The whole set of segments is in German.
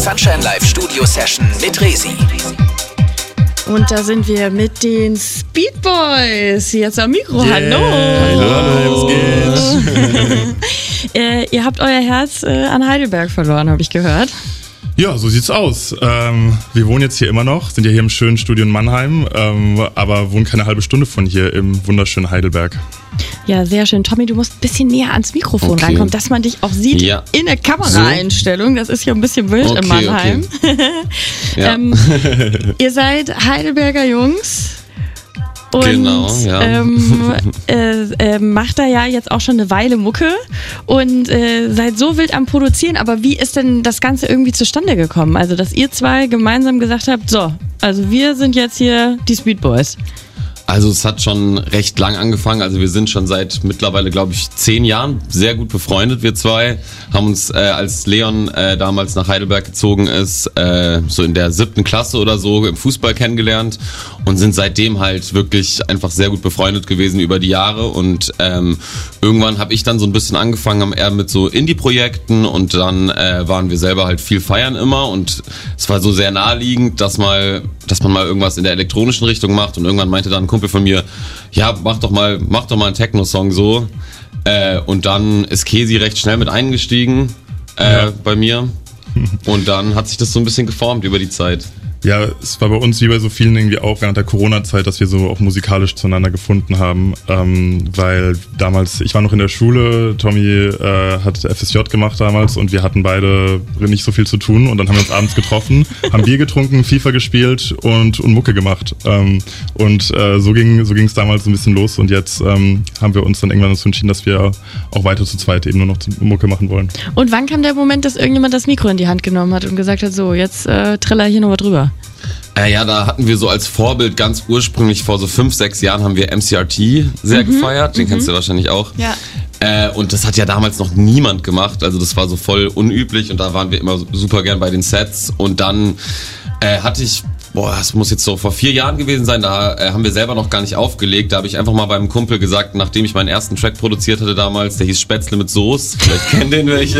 Sunshine Live Studio Session mit Resi. Und da sind wir mit den Speed Boys. Jetzt am Mikro. Yeah. Hallo. Was geht? Ihr habt euer Herz an Heidelberg verloren, habe ich gehört. Ja, so sieht's aus. Wir wohnen jetzt hier immer noch, sind ja hier im schönen Studio in Mannheim, aber wohnen keine halbe Stunde von hier im wunderschönen Heidelberg. Ja, sehr schön. Tommy, du musst ein bisschen näher ans Mikrofon reinkommen, dass man dich auch sieht in der Kameraeinstellung. Das ist hier ein bisschen wild in Mannheim. Okay. Ja. Ihr seid Heidelberger Jungs. Und genau, ja. Macht da ja jetzt auch schon eine Weile Mucke und seid so wild am Produzieren, aber wie ist denn das Ganze irgendwie zustande gekommen? Also, dass ihr zwei gemeinsam gesagt habt, so, also wir sind jetzt hier die Speed Boys. Also es hat schon recht lang angefangen, also wir sind schon seit mittlerweile, glaube ich, 10 Jahren sehr gut befreundet, wir zwei. Haben uns, als Leon damals nach Heidelberg gezogen ist, so in der 7. Klasse oder so im Fußball kennengelernt und sind seitdem halt wirklich einfach sehr gut befreundet gewesen über die Jahre. Und irgendwann habe ich dann so ein bisschen angefangen, eher mit so Indie-Projekten und dann waren wir selber halt viel feiern immer und es war so sehr naheliegend, dass man mal irgendwas in der elektronischen Richtung macht und irgendwann meinte dann ein Kumpel von mir, ja, mach doch mal einen Techno-Song so. Und dann ist Kesi recht schnell mit eingestiegen bei mir. Und dann hat sich das so ein bisschen geformt über die Zeit. Ja, es war bei uns wie bei so vielen irgendwie auch während der Corona-Zeit, dass wir so auch musikalisch zueinander gefunden haben, weil damals, ich war noch in der Schule, Tommy hat FSJ gemacht damals und wir hatten beide nicht so viel zu tun und dann haben wir uns abends getroffen, haben Bier getrunken, FIFA gespielt und Mucke gemacht so ging's damals so ein bisschen los und jetzt haben wir uns dann irgendwann dazu entschieden, dass wir auch weiter zu zweit eben nur noch Mucke machen wollen. Und wann kam der Moment, dass irgendjemand das Mikro in die Hand genommen hat und gesagt hat, so, jetzt triller hier noch was drüber? Ja, da hatten wir so als Vorbild ganz ursprünglich vor so 5, 6 Jahren haben wir MCRT sehr gefeiert, den kennst du wahrscheinlich auch. Ja. Und das hat ja damals noch niemand gemacht, also das war so voll unüblich und da waren wir immer super gern bei den Sets und dann hatte ich, das muss jetzt so vor 4 Jahren gewesen sein, da haben wir selber noch gar nicht aufgelegt, da habe ich einfach mal beim Kumpel gesagt, nachdem ich meinen ersten Track produziert hatte damals, der hieß Spätzle mit Soße, vielleicht kennen den welche.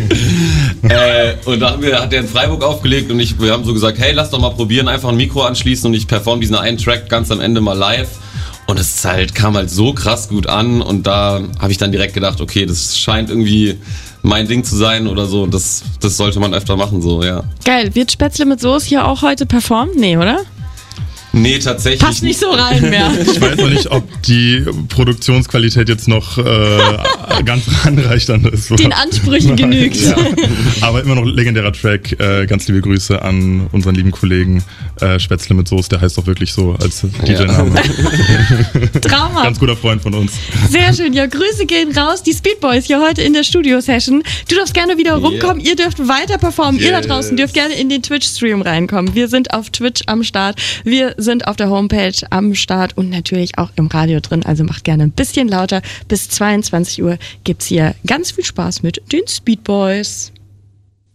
Und da hat der in Freiburg aufgelegt und wir haben so gesagt, hey, lass doch mal probieren, einfach ein Mikro anschließen und ich performe diesen einen Track ganz am Ende mal live. Und es kam halt so krass gut an und da habe ich dann direkt gedacht, okay, das scheint irgendwie mein Ding zu sein oder so, das sollte man öfter machen, so, ja. Geil, wird Spätzle mit Soße hier auch heute performt? Nee, oder? Nee, tatsächlich. Passt nicht so rein mehr. Ich weiß noch nicht, ob die Produktionsqualität jetzt noch ganz ranreichend ist. Den Ansprüchen genügt. Ja. Aber immer noch legendärer Track. Ganz liebe Grüße an unseren lieben Kollegen Spätzle mit Soße. Der heißt doch wirklich so als DJ-Name. Trauma. Ganz guter Freund von uns. Sehr schön. Ja, Grüße gehen raus. Die Speed Boys hier heute in der Studio-Session. Du darfst gerne wieder rumkommen. Ihr dürft weiter performen. Ihr da draußen dürft gerne in den Twitch-Stream reinkommen. Wir sind auf Twitch am Start. Wir sind auf der Homepage am Start und natürlich auch im Radio drin. Also macht gerne ein bisschen lauter. Bis 22 Uhr gibt's hier ganz viel Spaß mit den Speed Boys.